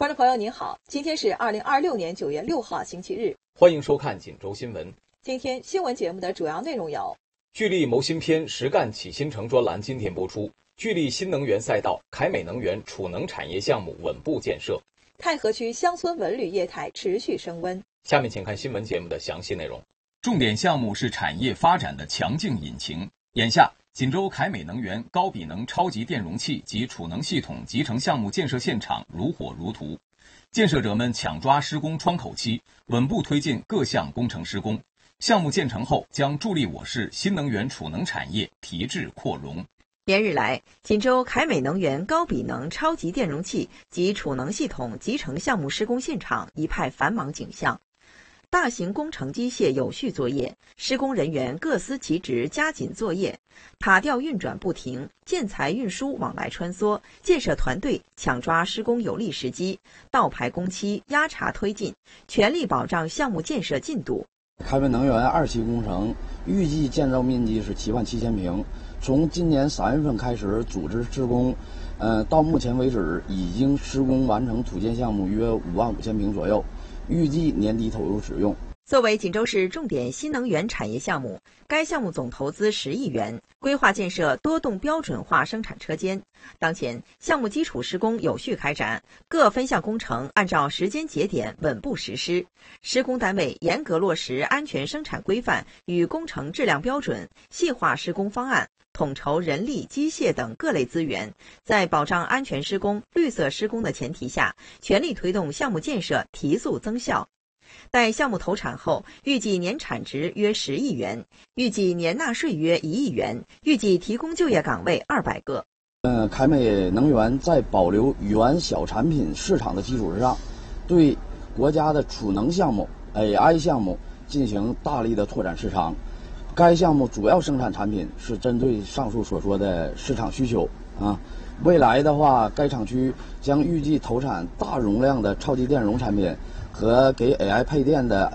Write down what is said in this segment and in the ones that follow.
观众朋友您好，今天是2026年9月6号星期日， 欢迎收看锦州新闻。 今天新闻节目的主要内容有： 聚力谋新篇，实干启新城专栏今天播出；聚力新能源赛道，凯美能源储能产业项目稳步建设； 太和区乡村文旅业态持续升温。 下面请看新闻节目的详细内容。 重点项目是产业发展的强劲引擎。眼下，锦州凯美能源高比能超级电容器及储能系统集成项目建设现场如火如荼，建设者们抢抓施工窗口期，稳步推进各项工程施工。项目建成后，将助力我市新能源储能产业提质扩容。 连日来，锦州凯美能源高比能超级电容器及储能系统集成项目施工现场一派繁忙景象。大型工程机械有序作业，施工人员各司其职，加紧作业，塔吊运转不停，建材运输往来穿梭，建设团队抢抓施工有利时机，倒排工期，压查推进，全力保障项目建设进度。 凯美能源2期工程预计建造面积是77000平，从今年3月份开始组织施工，到目前为止已经施工完成土建项目约55000平左右。预计年底投入使用。 作为锦州市重点新能源产业项目，该项目总投资10亿元，规划建设多栋标准化生产车间。当前，项目基础施工有序开展，各分项工程按照时间节点稳步实施，施工单位严格落实安全生产规范与工程质量标准，细化施工方案，统筹人力、机械等各类资源，在保障安全施工、绿色施工的前提下，全力推动项目建设提速增效。待项目投产后，预计年产值约10亿元，预计年纳税约1亿元，预计提供就业岗位200个。 凯美能源在保留原小产品市场的基础之上，对国家的储能项目、AI 项目进行大力的拓展市场。该项目主要生产产品是针对上述所说的市场需求啊。未来的话，该厂区将预计投产大容量的超级电容产品和给 AI 配电的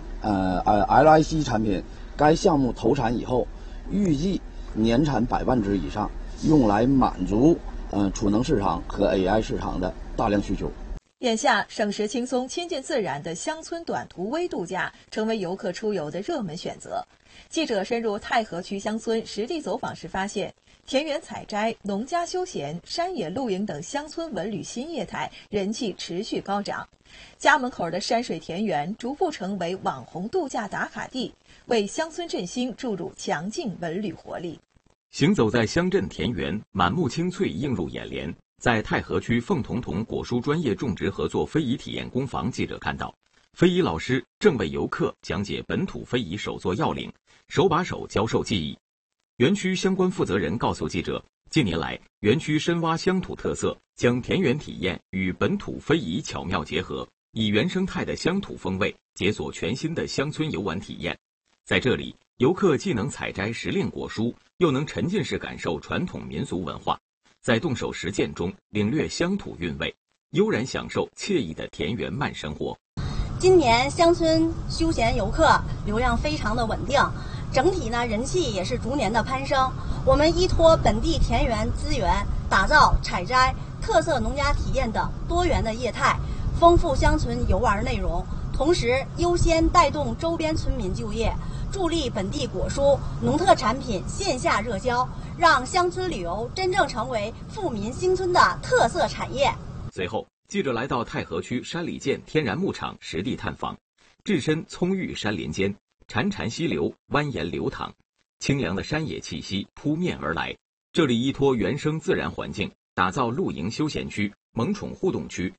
LIC 产品。该项目投产以后，预计年产100万只以上，用来满足储能市场和 AI 市场的大量需求。 眼下，省时轻松、亲近自然的乡村短途微度假成为游客出游的热门选择。记者深入太和区乡村实地走访时发现，田园采摘、农家休闲、山野露营等乡村文旅新业态人气持续高涨，家门口的山水田园逐步成为网红度假打卡地，为乡村振兴注入强劲文旅活力。 行走在乡镇田园，满目青翠映入眼帘。在太和区凤彤彤果蔬专业种植合作非遗体验工坊，记者看到，非遗老师正为游客讲解本土非遗手作要领，手把手教授技艺。园区相关负责人告诉记者，近年来，园区深挖乡土特色，将田园体验与本土非遗巧妙结合，以原生态的乡土风味解锁全新的乡村游玩体验。在这里，游客既能采摘时令果蔬，又能沉浸式感受传统民俗文化，在动手实践中领略乡土韵味，悠然享受惬意的田园慢生活。 今年乡村休闲游客流量非常的稳定，整体呢人气也是逐年的攀升。我们依托本地田园资源，打造采摘、特色农家体验等多元的业态，丰富乡村游玩内容，同时优先带动周边村民就业，助力本地果蔬、农特产品线下热销，让乡村旅游真正成为富民兴村的特色产业。 随后，记者来到太和区山里涧天然牧场实地探访，置身葱郁山林间，潺潺溪流蜿蜒流淌，清凉的山野气息扑面而来。这里依托原生自然环境，打造露营休闲区、萌宠互动区、